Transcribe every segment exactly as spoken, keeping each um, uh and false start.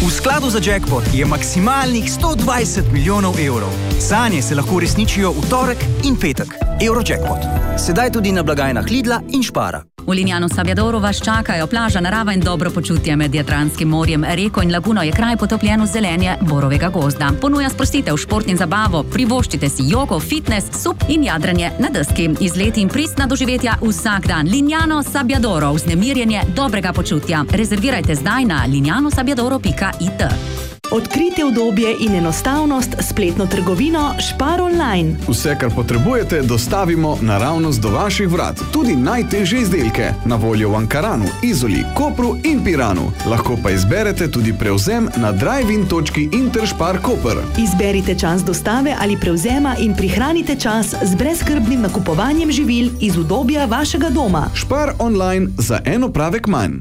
V skladu za jackpot je maksimalnih sto dvajset milijonov evrov. Sanje se lahko uresničijo v torek in petek. Eurojackpot. Sedaj tudi na blagajnah Lidla in Špara. V Lignano Sabbiadoru vas čakajo plaža, narava in dobro počutje med Jadranskim morjem. Reko in laguno je kraj potopljen v zelenje borovega gozda. Ponuja sprostitev, šport in zabavo, privoščite si jogo, fitness, sup in jadranje na deski. Izleti in pristna doživetja vsak dan. Lignano Sabbiadoro, vznemirjenje dobrega počutja. Rezervirajte zdaj na lignano sabbiadoro pika it. Odkrite udobje in enostavnost spletno trgovino Špar online. Vse, kar potrebujete, dostavimo naravnost do vaših vrat. Tudi najtežje izdelke. Na voljo v Ankaranu, Izoli, Kopru in Piranu. Lahko pa izberete tudi prevzem na drive-in točki Interspar Koper. Izberite čas dostave ali prevzema in prihranite čas z brezskrbnim nakupovanjem živil iz udobja vašega doma. Špar online za en opravek manj.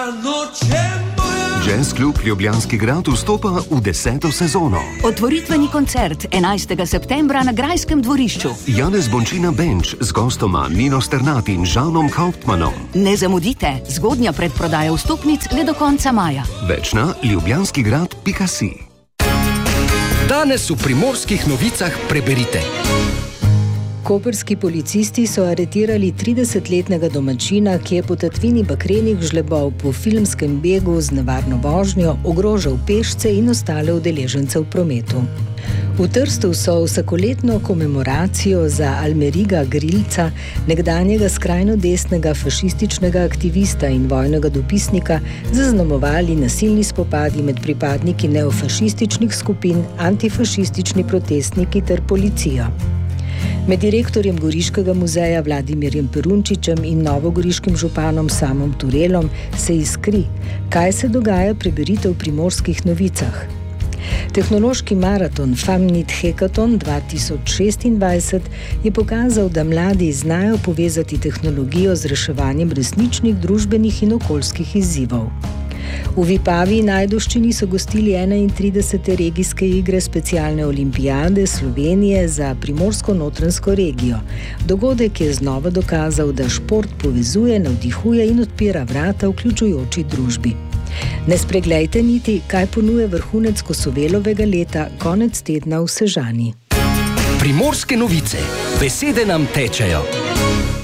Jazz klub Ljubljanski grad vstopa v deseto sezono. Otvoritveni koncert enajstega septembra na Grajskem dvorišču. Janez Bončina Benč z gostoma Nino Sternat in Žanom Hauptmanom. Ne zamudite, zgodnja predprodaja vstopnic le do konca maja. Več na ljubljanskigrad pika si. Danes v Primorskih novicah preberite. Koprski policisti so aretirali tridesetletnega domačina, ki je po tatvini bakrenih žlebov po filmskem begu z nevarno vožnjo ogrožal pešce in ostale udeležence v prometu. V Trstu so vsakoletno komemoracijo za Almeriga Grilca, nekdanjega skrajno desnega fašističnega aktivista in vojnega dopisnika, zaznamovali nasilni spopadi med pripadniki neofašističnih skupin, antifašistični protestniki ter policijo. Med direktorjem Goriškega muzeja Vladimirjem Perunčičem in novogoriškim županom Samom Turelom se iskri, kaj se dogaja, preberite v Primorskih novicah. Tehnološki maraton Famnit Hackathon dva tisoč šestindvajset je pokazal, da mladi znajo povezati tehnologijo z reševanjem resničnih družbenih in okoljskih izzivov. V Vipavi in Ajdovščini so gostili enaintridesete regijske igre specialne olimpijade Slovenije za primorsko-notranjsko regijo. Dogodek je znova dokazal, da šport povezuje, navdihuje in odpira vrata vključujoči družbi. Ne spreglejte niti, kaj ponuje vrhunec Kosovelovega leta konec tedna v Sežani. Primorske novice. Besede nam tečejo.